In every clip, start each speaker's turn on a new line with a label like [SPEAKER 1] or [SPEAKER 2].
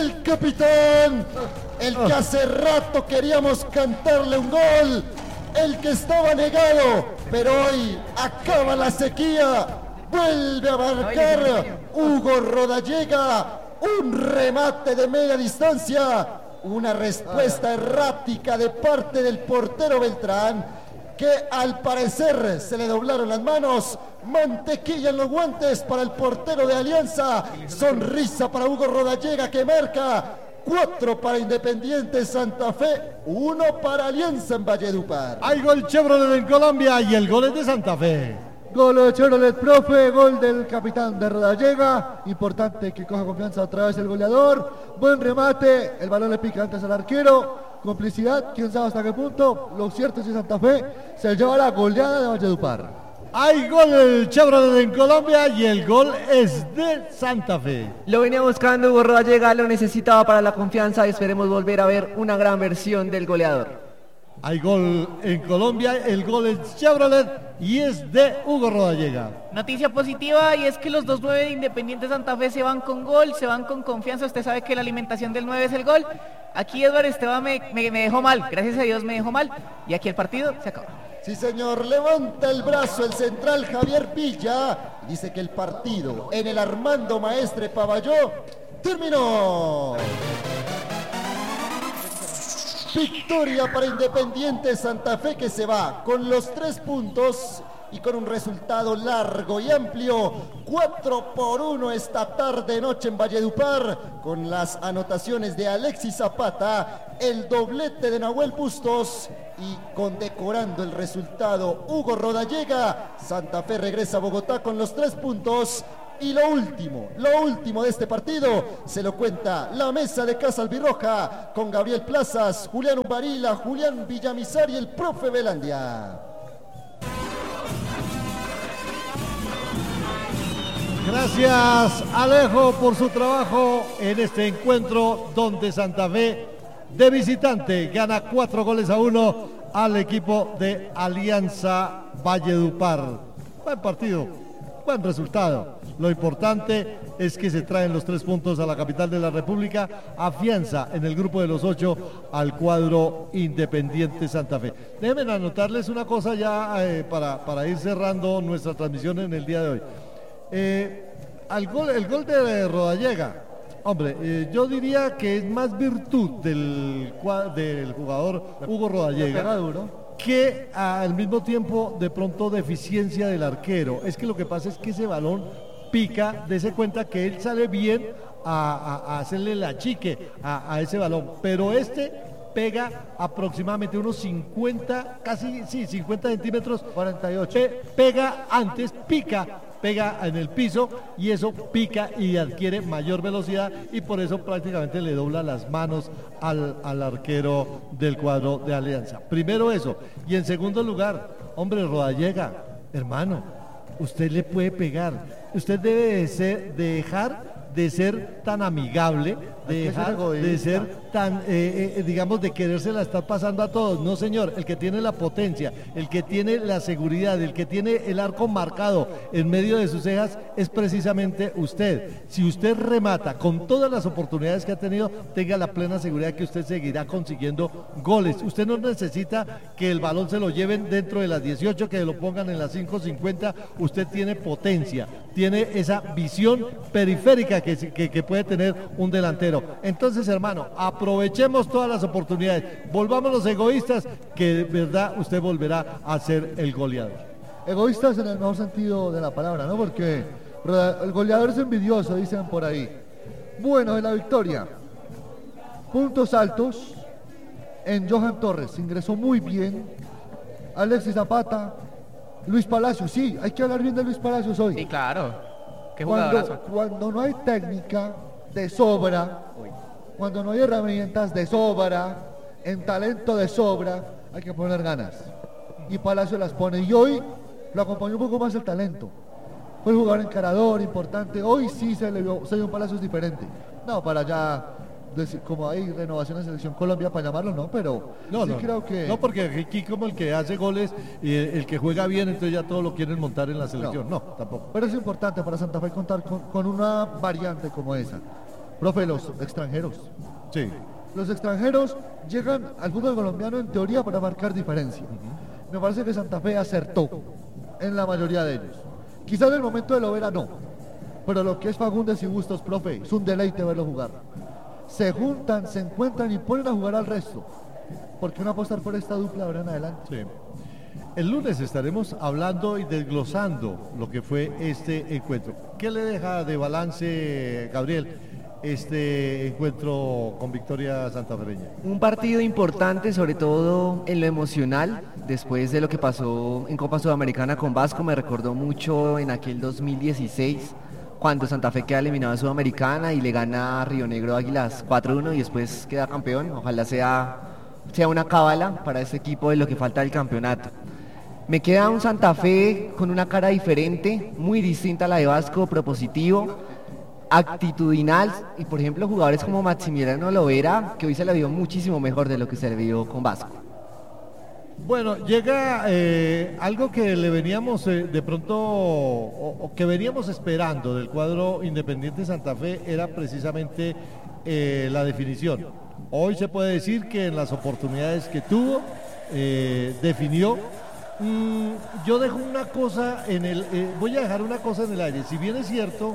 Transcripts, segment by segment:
[SPEAKER 1] el capitán, el que hace rato queríamos cantarle un gol, el que estaba negado, pero hoy acaba la sequía, vuelve a marcar Hugo Rodallega, un remate de media distancia, una respuesta errática de parte del portero Beltrán, que al parecer se le doblaron las manos, mantequilla en los guantes para el portero de Alianza, sonrisa para Hugo Rodallega que marca, 4 para Independiente Santa Fe, 1 para Alianza en Valledupar.
[SPEAKER 2] Hay gol Chevrolet en Colombia y el gol es de Santa Fe.
[SPEAKER 3] Gol de Chevrolet, profe, gol del capitán de Rodallega, importante que coja confianza otra vez el goleador, buen remate, el balón le pica antes al arquero, complicidad, quién sabe hasta qué punto, lo cierto es que Santa Fe se lleva la goleada de Valledupar.
[SPEAKER 2] Hay gol del Chevrolet en Colombia y el gol es de Santa Fe.
[SPEAKER 4] Lo venía buscando Hugo Rodallega, lo necesitaba para la confianza y esperemos volver a ver una gran versión del goleador.
[SPEAKER 2] Hay gol en Colombia, el gol es Chevrolet y es de Hugo Rodallega.
[SPEAKER 5] Noticia positiva y es que los 2-9 de Independiente Santa Fe se van con gol, se van con confianza. Usted sabe que la alimentación del 9 es el gol. Aquí Edward Esteban me dejó mal, gracias a Dios me dejó mal y aquí el partido se acaba.
[SPEAKER 1] Sí señor, levanta el brazo el central Javier Villa y dice que el partido en el Armando Maestre Pavalló terminó. Victoria para Independiente Santa Fe que se va con los 3 puntos y con un resultado largo y amplio, 4-1 esta tarde noche en Valledupar, con las anotaciones de Alexis Zapata, el doblete de Nahuel Bustos y condecorando el resultado Hugo Rodallega. Santa Fe regresa a Bogotá con los 3 puntos. Y lo último de este partido se lo cuenta la mesa de Casa Albirroja con Gabriel Plazas, Julián Ubarila, Julián Villamizar y el profe Belandia.
[SPEAKER 2] Gracias Alejo por su trabajo en este encuentro donde Santa Fe de visitante gana 4-1 al equipo de Alianza Valledupar. Buen partido, buen resultado. Lo importante es que se traen los 3 puntos a la capital de la República, afianza en el grupo de los 8 al cuadro Independiente Santa Fe. Déjenme anotarles una cosa ya para ir cerrando nuestra transmisión en el día de hoy. El gol de Rodallega, hombre, yo diría que es más virtud del jugador Hugo Rodallega que al mismo tiempo de pronto deficiencia del arquero. Es que lo que pasa es que ese balón pica, dése cuenta que él sale bien a hacerle la chique a ese balón, pero pega aproximadamente unos 50, casi 50 centímetros, 48, pega antes, pega en el piso y eso pica y adquiere mayor velocidad y por eso prácticamente le dobla las manos al arquero del cuadro de Alianza. Primero eso, y en segundo lugar, hombre, Rodallega, hermano, usted le puede pegar, usted debe dejar de ser tan amigable, de ser tan, digamos, de querérsela estar pasando a todos. No, señor, el que tiene la potencia, el que tiene la seguridad, el que tiene el arco marcado en medio de sus cejas es precisamente usted. Si usted remata con todas las oportunidades que ha tenido, tenga la plena seguridad que usted seguirá consiguiendo goles. Usted no necesita que el balón se lo lleven dentro de las 18, que lo pongan en las 5:50. Usted tiene potencia, tiene esa visión periférica que puede tener un delantero. Entonces, hermano, aprovechemos todas las oportunidades, volvámonos egoístas, que de verdad usted volverá a ser el goleador.
[SPEAKER 3] Egoístas en el mejor sentido de la palabra, ¿no? Porque el goleador es envidioso, dicen por ahí. Bueno, de la victoria, puntos altos en Johan Torres, ingresó muy bien. Alexis Zapata, Luis Palacios, sí, hay que hablar bien de Luis Palacios hoy.
[SPEAKER 5] Sí, claro. Qué jugadorazo.
[SPEAKER 3] Cuando no hay técnica de sobra, cuando no hay herramientas de sobra, en talento de sobra, hay que poner ganas. Y Palacios las pone. Y hoy lo acompañó un poco más el talento. Fue un jugador encarador, importante. Hoy sí se dio un Palacios diferente. No, para ya decir, como hay renovación en Selección Colombia para llamarlo, no, pero creo que...
[SPEAKER 2] No, porque aquí como el que hace goles y el que juega bien, entonces ya todos lo quieren montar en la selección. No, tampoco.
[SPEAKER 3] Pero es importante para Santa Fe contar con una variante como esa. Profe, los extranjeros.
[SPEAKER 2] Sí.
[SPEAKER 3] Los extranjeros llegan al fútbol colombiano en teoría para marcar diferencia. Me parece que Santa Fe acertó en la mayoría de ellos. Quizá en el momento de Lovera no, pero lo que es Fagundes y Bustos, profe, es un deleite verlo jugar. Se juntan, se encuentran y ponen a jugar al resto. ¿Por qué no apostar por esta dupla ahora en adelante?
[SPEAKER 2] Sí. El lunes estaremos hablando y desglosando lo que fue este encuentro. ¿Qué le deja de balance, Gabriel, este encuentro con victoria santafereña?
[SPEAKER 4] Un partido importante, sobre todo en lo emocional, después de lo que pasó en Copa Sudamericana con Vasco. Me recordó mucho en aquel 2016, cuando Santa Fe queda eliminado de Sudamericana y le gana a Río Negro Águilas 4-1 y después queda campeón. Ojalá sea una cábala para este equipo de lo que falta del campeonato. Me queda un Santa Fe con una cara diferente, muy distinta a la de Vasco, propositivo, actitudinal, y por ejemplo jugadores como Maximiliano Lovera, que hoy se le vio muchísimo mejor de lo que se le vio con Vasco.
[SPEAKER 2] Bueno, llega algo que le veníamos de pronto, o que veníamos esperando del cuadro Independiente Santa Fe, era precisamente la definición. Hoy se puede decir que en las oportunidades que tuvo, definió. Yo dejo una cosa voy a dejar una cosa en el aire. Si bien es cierto,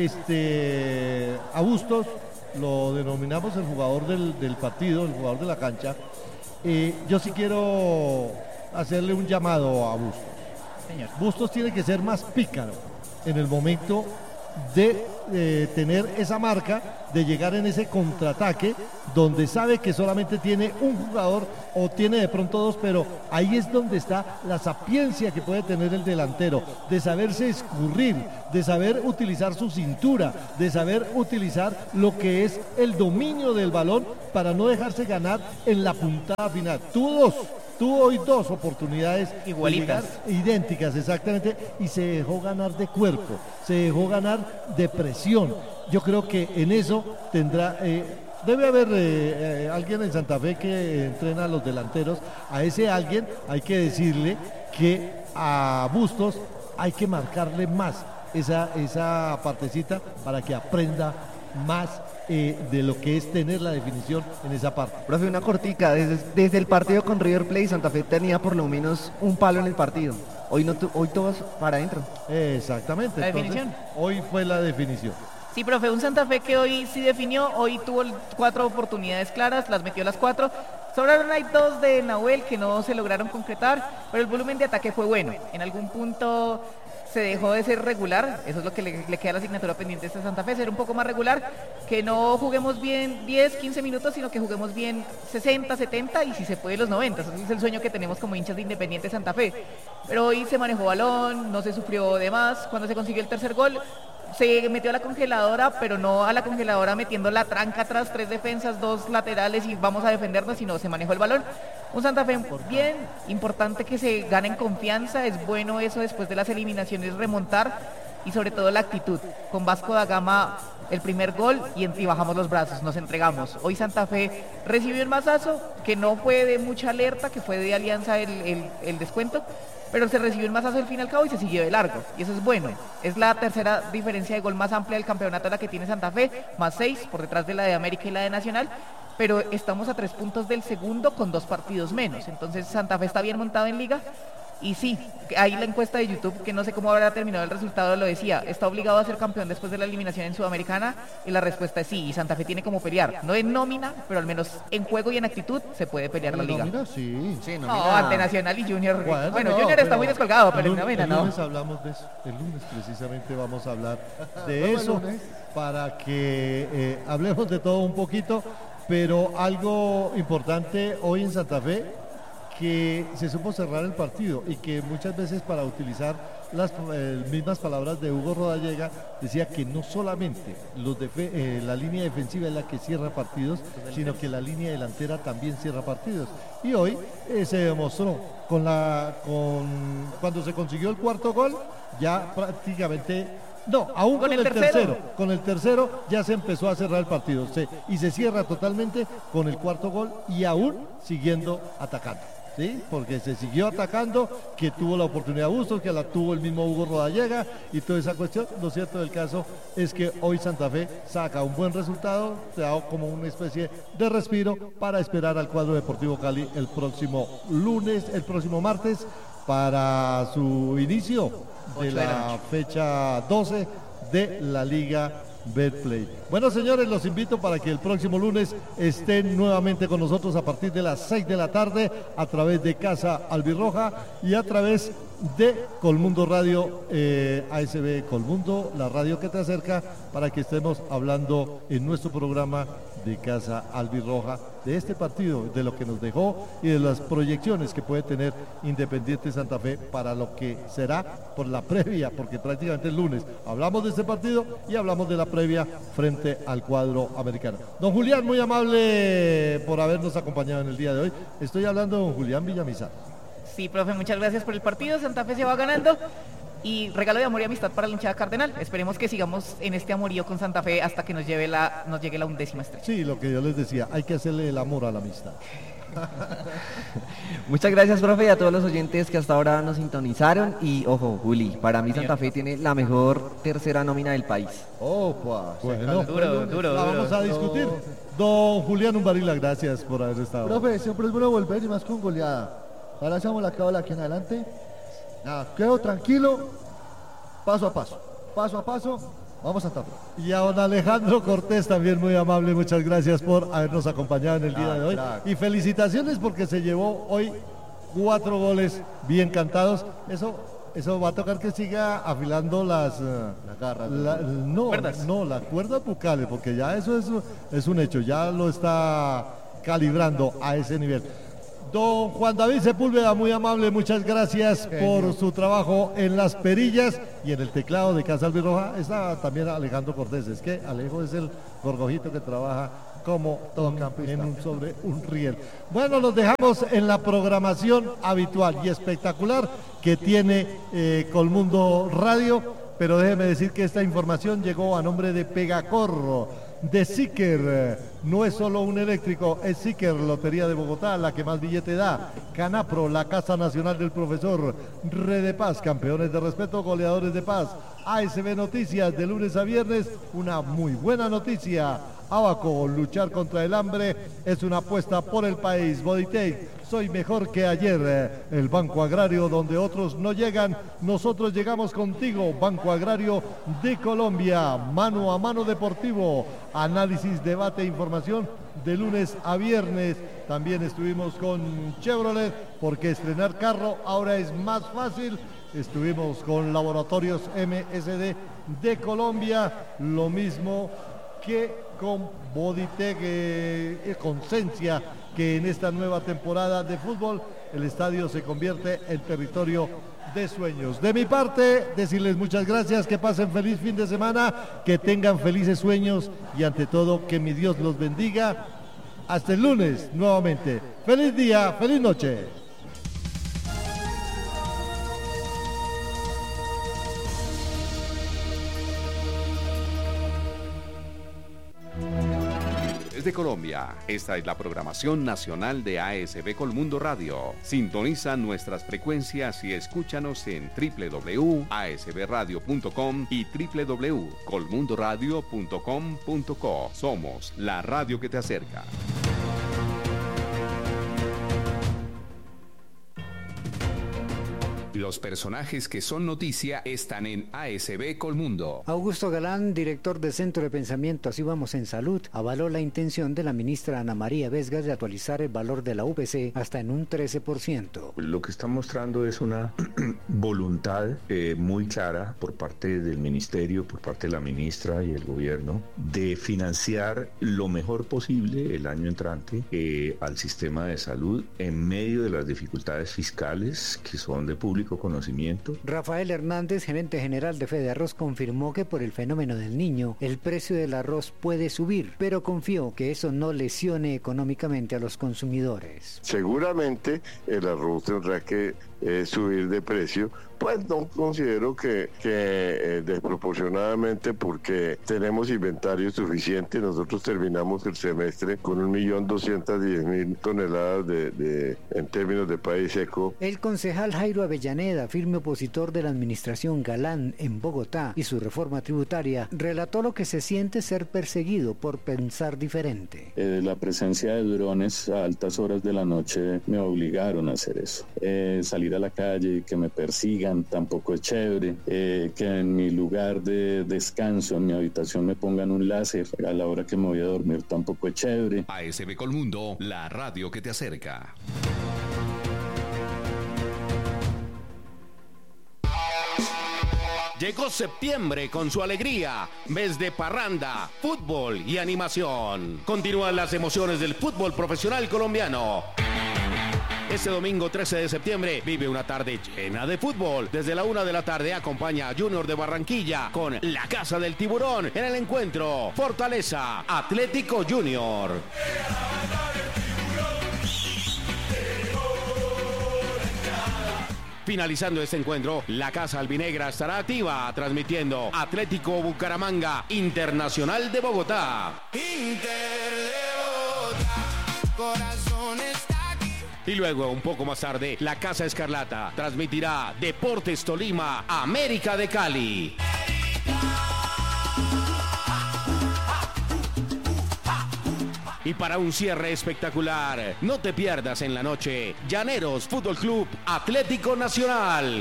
[SPEAKER 2] a Bustos lo denominamos el jugador del partido, el jugador de la cancha, yo sí quiero hacerle un llamado a Bustos.
[SPEAKER 5] Señor.
[SPEAKER 2] Bustos tiene que ser más pícaro en el momento de tener esa marca, de llegar en ese contraataque donde sabe que solamente tiene un jugador o tiene de pronto dos, pero ahí es donde está la sapiencia que puede tener el delantero, de saberse escurrir, de saber utilizar su cintura, de saber utilizar lo que es el dominio del balón para no dejarse ganar en la puntada final. Tuvo hoy dos oportunidades
[SPEAKER 5] igualitas,
[SPEAKER 2] idénticas exactamente, y se dejó ganar de cuerpo, se dejó ganar de presión. Yo creo que en eso tendrá, debe haber alguien en Santa Fe que entrena a los delanteros. A ese alguien hay que decirle que a Bustos hay que marcarle más esa partecita para que aprenda más de lo que es tener la definición en esa parte.
[SPEAKER 4] Profe, una cortica, desde el partido con River Plate, Santa Fe tenía por lo menos un palo en el partido. Hoy todos para adentro.
[SPEAKER 2] Exactamente.
[SPEAKER 5] La
[SPEAKER 2] Entonces,
[SPEAKER 5] definición.
[SPEAKER 2] hoy fue la definición.
[SPEAKER 5] Sí, profe, un Santa Fe que hoy sí definió, hoy tuvo 4 oportunidades claras, las metió las 4. Sobraron ahí 2 de Nahuel que no se lograron concretar, pero el volumen de ataque fue bueno. En algún punto se dejó de ser regular, eso es lo que le queda la asignatura pendiente a este Santa Fe, ser un poco más regular, que no juguemos bien 10, 15 minutos, sino que juguemos bien 60, 70 y si se puede los 90, ese es el sueño que tenemos como hinchas de Independiente Santa Fe. Pero hoy se manejó balón, no se sufrió de más, cuando se consiguió el tercer gol, se metió a la congeladora, pero no a la congeladora metiendo la tranca atrás, 3 defensas, 2 laterales y vamos a defendernos, sino se manejó el balón. Un Santa Fe bien, importante que se gane en confianza, es bueno eso después de las eliminaciones remontar y sobre todo la actitud. Con Vasco da Gama el primer gol y bajamos los brazos, nos entregamos. Hoy Santa Fe recibió el mazazo, que no fue de mucha alerta, que fue de Alianza el descuento, pero se recibió el mazazo al fin y al cabo y se siguió de largo, y eso es bueno. Es la tercera diferencia de gol más amplia del campeonato la que tiene Santa Fe, más 6 por detrás de la de América y la de Nacional, pero estamos a 3 puntos del segundo con 2 partidos menos, entonces Santa Fe está bien montado en liga. Y sí, ahí la encuesta de YouTube, que no sé cómo habrá terminado el resultado, lo decía, ¿está obligado a ser campeón después de la eliminación en Sudamericana? Y la respuesta es sí, y Santa Fe tiene como pelear, no en nómina, pero al menos en juego y en actitud se puede pelear la liga.
[SPEAKER 3] Nómina, sí.
[SPEAKER 4] Sí,
[SPEAKER 5] No, ante Nacional y Junior. Bueno,
[SPEAKER 2] no,
[SPEAKER 5] Junior está muy descolgado, pero en
[SPEAKER 2] el
[SPEAKER 5] nómina no.
[SPEAKER 2] lunes hablamos de eso, el lunes precisamente vamos a hablar de
[SPEAKER 3] Bueno,
[SPEAKER 2] eso,
[SPEAKER 3] el lunes.
[SPEAKER 2] para que hablemos de todo un poquito, pero algo importante hoy en Santa Fe, que se supo cerrar el partido y que muchas veces, para utilizar las mismas palabras de Hugo Rodallega, decía que no solamente la línea defensiva es la que cierra partidos, sino que la línea delantera también cierra partidos. Y hoy se demostró cuando se consiguió el cuarto gol, ya prácticamente... No, aún con el tercero. Con el tercero ya se empezó a cerrar el partido. Y se cierra totalmente con el cuarto gol y aún siguiendo atacando. ¿sí? Porque se siguió atacando, que tuvo la oportunidad Bustos, que la tuvo el mismo Hugo Rodallega y toda esa cuestión. Lo cierto del caso es que hoy Santa Fe saca un buen resultado, se da como una especie de respiro para esperar al cuadro Deportivo Cali el próximo martes, para su inicio de la fecha 12 de la Liga Betplay. Bueno, señores, los invito para que el próximo lunes estén nuevamente con nosotros a partir de las 6 de la tarde a través de Casa Albirroja y a través de Colmundo Radio, ASB Colmundo, la radio que te acerca, para que estemos hablando en nuestro programa de Casa Albirroja de este partido, de lo que nos dejó y de las proyecciones que puede tener Independiente Santa Fe para lo que será por la previa, porque prácticamente el lunes hablamos de este partido y hablamos de la previa frente al cuadro americano. Don Julián, muy amable por habernos acompañado en el día de hoy. Estoy hablando de don Julián Villamizar.
[SPEAKER 5] Sí, profe, muchas gracias por el partido. Santa Fe se va ganando. Y regalo de amor y amistad para la hinchada cardenal. Esperemos que sigamos en este amorío con Santa Fe hasta que nos llegue la 11ª estrella.
[SPEAKER 2] Sí, lo que yo les decía, hay que hacerle el amor a la amistad.
[SPEAKER 4] Muchas gracias, profe, y a todos los oyentes que hasta ahora nos sintonizaron. Y ojo, Juli, para mí Santa Fe tiene la mejor tercera nómina del país.
[SPEAKER 3] Opa,
[SPEAKER 2] bueno,
[SPEAKER 5] duro.
[SPEAKER 2] Vamos a discutir. Don Julián Umbarila, gracias por haber estado.
[SPEAKER 3] Profe, siempre es bueno volver y más con goleada. Ahora hacemos la cábala aquí en adelante. Nada, quedo tranquilo, paso a paso, vamos a Santa Fe.
[SPEAKER 2] Y a don Alejandro Cortés también muy amable, muchas gracias por habernos acompañado en el día de hoy. Y felicitaciones porque se llevó hoy 4 goles bien cantados. Eso va a tocar que siga afilando las garras. Las cuerdas bucales, porque ya eso es un hecho, ya lo está calibrando a ese nivel. Don Juan David Sepúlveda, muy amable, muchas gracias por su trabajo en las perillas y en el teclado de Casa Albirroja. Está también Alejandro Cortés, es que Alejo es el gorgojito que trabaja como sobre un riel. Bueno, los dejamos en la programación habitual y espectacular que tiene Colmundo Radio, pero déjeme decir que esta información llegó a nombre de Pegacorro, de Siker. No es solo un eléctrico, es Siker, Lotería de Bogotá, la que más billete da. Canapro, la Casa Nacional del Profesor. Red de Paz, campeones de respeto, goleadores de paz. ASB Noticias, de lunes a viernes, una muy buena noticia. Abaco, luchar contra el hambre es una apuesta por el país. Bodytech, soy mejor que ayer. El Banco Agrario, donde otros no llegan, nosotros llegamos contigo. Banco Agrario de Colombia. Mano a mano deportivo. Análisis, debate, información de lunes a viernes. También estuvimos con Chevrolet, porque estrenar carro ahora es más fácil. Estuvimos con Laboratorios MSD de Colombia. Lo mismo que con Bodytech, con Sensia, que en esta nueva temporada de fútbol el estadio se convierte en territorio de sueños. De mi parte, decirles muchas gracias, que pasen feliz fin de semana, que tengan felices sueños y ante todo que mi Dios los bendiga. Hasta el lunes nuevamente. Feliz día, feliz noche.
[SPEAKER 6] Desde Colombia, esta es la programación nacional de ASB Colmundo Radio. Sintoniza nuestras frecuencias y escúchanos en www.asbradio.com y www.colmundoradio.com.co. Somos la radio que te acerca. Los personajes que son noticia están en ASB Colmundo.
[SPEAKER 7] Augusto Galán, director del Centro de Pensamiento Así Vamos en Salud, avaló la intención de la ministra Ana María Vesgas de actualizar el valor de la UPC hasta en un 13%.
[SPEAKER 8] Lo que está mostrando es una voluntad muy clara por parte del ministerio, por parte de la ministra y el gobierno, de financiar lo mejor posible el año entrante al sistema de salud en medio de las dificultades fiscales que son de público conocimiento.
[SPEAKER 7] Rafael Hernández, gerente general de Fede Arroz, confirmó que por el fenómeno del Niño, el precio del arroz puede subir, pero confió que eso no lesione económicamente a los consumidores.
[SPEAKER 9] Seguramente el arroz tendrá que subir de precio, pues no considero que desproporcionadamente, porque tenemos inventario suficiente. Nosotros terminamos el semestre con 1.210.000 toneladas en términos de país seco.
[SPEAKER 7] El concejal Jairo Avellaneda, firme opositor de la administración Galán en Bogotá y su reforma tributaria, relató lo que se siente ser perseguido por pensar diferente.
[SPEAKER 10] La presencia de drones a altas horas de la noche me obligaron a hacer eso. Salir a la calle, que me persigan, tampoco es chévere. Que en mi lugar de descanso, en mi habitación, me pongan un láser a la hora que me voy a dormir, tampoco es chévere.
[SPEAKER 6] ASB Colmundo, la radio que te acerca. Llegó septiembre con su alegría, mes de parranda, fútbol y animación. Continúan las emociones del fútbol profesional colombiano. Este domingo 13 de septiembre vive una tarde llena de fútbol. Desde la 1 de la tarde acompaña a Junior de Barranquilla con la Casa del Tiburón en el encuentro Fortaleza Atlético Junior. Finalizando este encuentro, la Casa Albinegra estará activa transmitiendo Atlético Bucaramanga Internacional de Bogotá. Inter de Bogotá, corazón está aquí. Y luego, un poco más tarde, la Casa Escarlata transmitirá Deportes Tolima América de Cali. Y para un cierre espectacular, no te pierdas en la noche Llaneros Fútbol Club Atlético Nacional.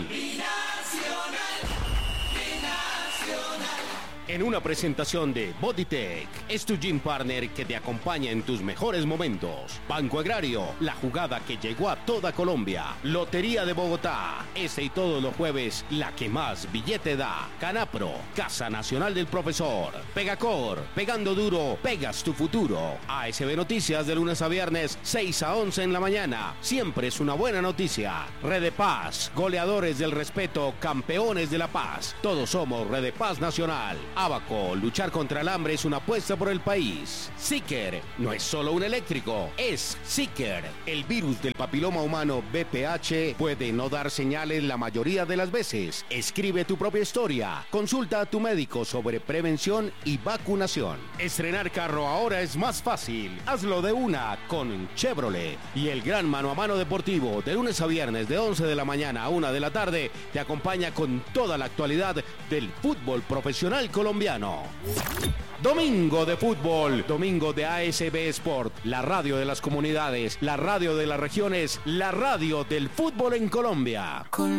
[SPEAKER 6] En una presentación de Bodytech, es tu gym partner que te acompaña en tus mejores momentos. Banco Agrario, la jugada que llegó a toda Colombia. Lotería de Bogotá, este y todos los jueves, la que más billete da. Canapro, Casa Nacional del Profesor. Pegacor, pegando duro, pegas tu futuro. ASB Noticias de lunes a viernes, 6 a 11 en la mañana. Siempre es una buena noticia. Red de Paz, goleadores del respeto, campeones de la paz. Todos somos Red de Paz Nacional. Abaco, luchar contra el hambre es una apuesta por el país. Seeker no es solo un eléctrico, es Seeker. El virus del papiloma humano VPH puede no dar señales la mayoría de las veces. Escribe tu propia historia. Consulta a tu médico sobre prevención y vacunación. Estrenar carro ahora es más fácil. Hazlo de una con Chevrolet. Y el gran mano a mano deportivo de lunes a viernes de 11 de la mañana a 1 de la tarde te acompaña con toda la actualidad del fútbol profesional colombiano. Domingo de fútbol, domingo de ASB Sport, la radio de las comunidades, la radio de las regiones, la radio del fútbol en Colombia.